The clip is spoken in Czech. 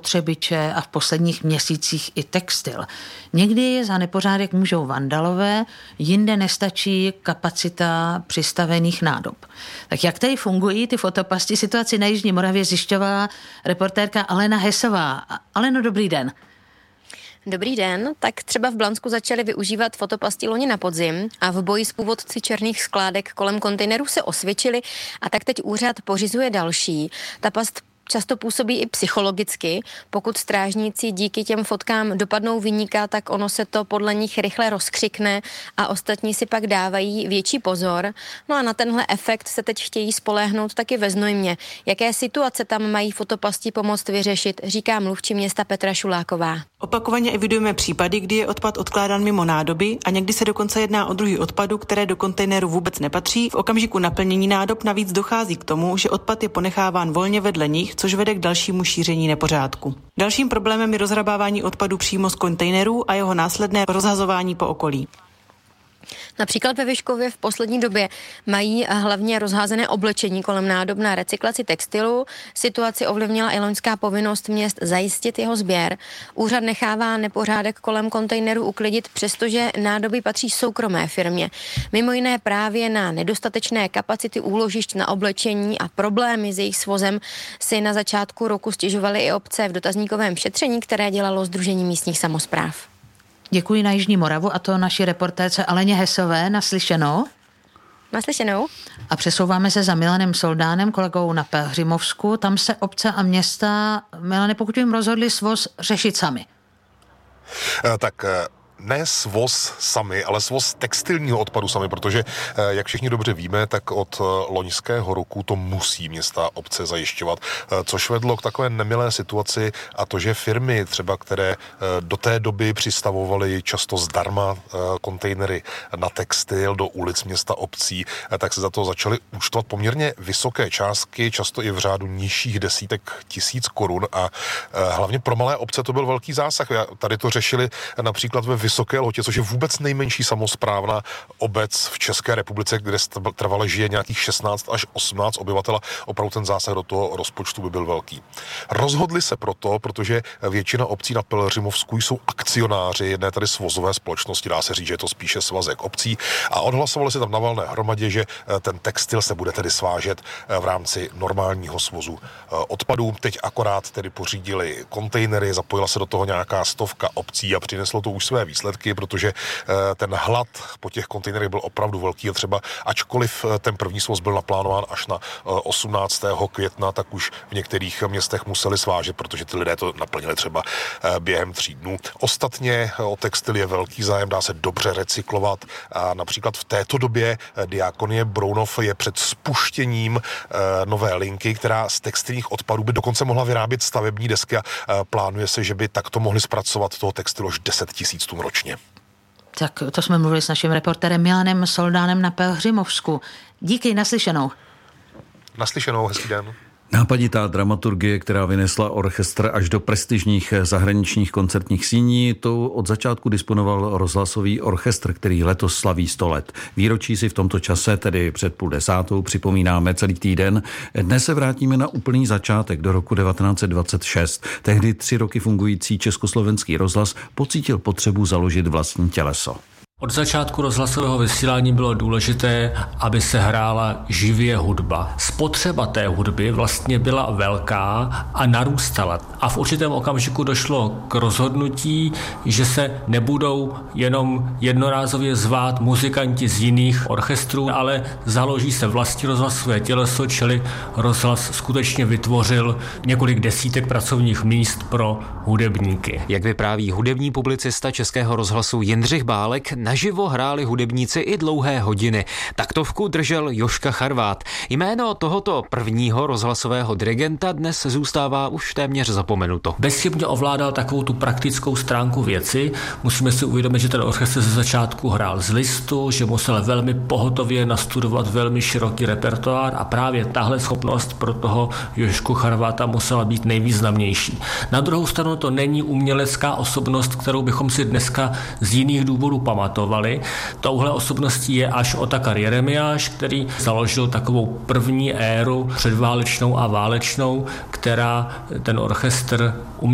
spotřebiče a v posledních měsících i textil. Někdy za nepořádek můžou vandalové, jinde nestačí kapacita přistavených nádob. Tak jak tady fungují ty fotopasti? Situaci na Jižní Moravě zjišťovala reportérka Alena Hesová. Aleno, dobrý den. Dobrý den, tak třeba v Blansku začali využívat fotopasti loni na podzim a v boji s původci černých skládek kolem kontejnerů se osvědčili a tak teď úřad pořizuje další. Ta past často působí i psychologicky. Pokud strážníci díky těm fotkám dopadnou viníka, tak ono se to podle nich rychle rozkřikne a ostatní si pak dávají větší pozor. No a na tenhle efekt se teď chtějí spoléhnout taky ve Znojmě. Jaké situace tam mají fotopasti pomoct vyřešit, říká mluvčí města Petra Šuláková. Opakovaně evidujeme případy, kdy je odpad odkládán mimo nádoby a někdy se dokonce jedná o druhy odpadu, které do kontejneru vůbec nepatří. V okamžiku naplnění nádob navíc dochází k tomu, že odpad je ponecháván volně vedle nich, což vede k dalšímu šíření nepořádku. Dalším problémem je rozhrabávání odpadu přímo z kontejnerů a jeho následné rozhazování po okolí. Například ve Vyškově v poslední době mají hlavně rozházené oblečení kolem nádob na recyklaci textilu. Situaci ovlivnila i loňská povinnost měst zajistit jeho sběr. Úřad nechává nepořádek kolem kontejnerů uklidit, přestože nádoby patří soukromé firmě. Mimo jiné právě na nedostatečné kapacity úložišť na oblečení a problémy s jejich svozem si na začátku roku stěžovaly i obce v dotazníkovém šetření, které dělalo Sdružení místních samospráv. Děkuji na Jižní Moravu a to naší reportérce Aleně Hesové. Naslyšenou. Naslyšenou. A přesouváme se za Milanem Soldánem, kolegou na Pelhřimovsku. Tam se obce a města, Milane, pokud jim rozhodli svoz řešit sami. Ne svoz sami, ale svoz textilního odpadu sami, protože, jak všichni dobře víme, tak od loňského roku to musí města obce zajišťovat, což vedlo k takové nemilé situaci a to, že firmy třeba, které do té doby přistavovaly často zdarma kontejnery na textil do ulic města obcí, tak se za to začaly účtovat poměrně vysoké částky, často i v řádu nižších desítek tisíc korun a hlavně pro malé obce to byl velký zásah. Tady to řešili například ve Vysoké Lhotě, což je vůbec nejmenší samosprávná obec v České republice, kde trvale žije nějakých 16 až 18 obyvatel. Opravdu ten zásah do toho rozpočtu by byl velký. Rozhodli se proto, protože většina obcí na Pelhřimovsku jsou akcionáři jedné tady svozové společnosti, dá se říct, že je to spíše svazek obcí, a odhlasovali se tam na valné hromadě, že ten textil se bude tedy svážet v rámci normálního svozu odpadů. Teď akorát tedy pořídili kontejnery, zapojila se do toho nějaká stovka obcí a přineslo to už své výsledky, protože ten hlad po těch kontejnerech byl opravdu velký a třeba ačkoliv ten první svoz byl naplánován až na 18. května, tak už v některých městech museli svážet, protože ty lidé to naplnili třeba během 3 dnů. Ostatně o textil je velký zájem, dá se dobře recyklovat a například v této době Diakonie Brounov je před spuštěním nové linky, která z textilních odpadů by dokonce mohla vyrábět stavební desky a plánuje se, že by takto mohli zpracovat toho textilu až 10 000 tun ročně. Tak to jsme mluvili s naším reportérem Milanem Soldánem na Pelhřimovsku. Díky, naslyšenou. Naslyšenou, hezký den. Nápaditá dramaturgie, která vynesla orchestr až do prestižních zahraničních koncertních síní, to od začátku disponoval rozhlasový orchestr, který letos slaví 100 let. Výročí si v tomto čase, tedy před 9:30, připomínáme celý týden. Dnes se vrátíme na úplný začátek do roku 1926. Tehdy 3 roky fungující Československý rozhlas pocítil potřebu založit vlastní těleso. Od začátku rozhlasového vysílání bylo důležité, aby se hrála živě hudba. Spotřeba té hudby vlastně byla velká a narůstala. A v určitém okamžiku došlo k rozhodnutí, že se nebudou jenom jednorázově zvát muzikanti z jiných orchestrů, ale založí se vlastní rozhlasové těleso, čili rozhlas skutečně vytvořil několik desítek pracovních míst pro hudebníky. Jak vypráví hudební publicista Českého rozhlasu Jindřich Bálek, naživo hráli hudebníci i dlouhé hodiny. Taktovku držel Jožka Charvát. Jméno tohoto prvního rozhlasového dirigenta dnes zůstává už téměř zapomenuto. Bezchybně ovládal takovou tu praktickou stránku věci. Musíme si uvědomit, že ten orchestr ze začátku hrál z listu, že musel velmi pohotově nastudovat velmi široký repertoár a právě tahle schopnost pro toho Jožku Charváta musela být nejvýznamnější. Na druhou stranu to není umělecká osobnost, kterou bychom si dneska z jiných důvodů pamatovali. Touhle osobností je až Otakar Jeremiáš, který založil takovou první éru předválečnou a válečnou, která ten orchestr